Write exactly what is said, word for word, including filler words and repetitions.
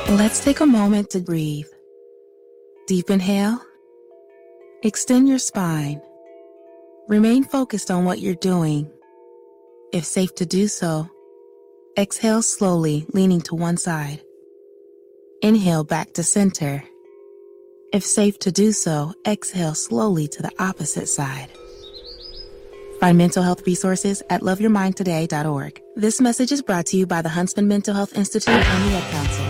Let's take a moment to breathe. Deep inhale. Extend your spine. Remain focused on what you're doing. If safe to do so, exhale slowly, leaning to one side. Inhale back to center. If safe to do so, exhale slowly to the opposite side. Find mental health resources at love your mind today dot org. This message is brought to you by the Huntsman Mental Health Institute and the Ad Council.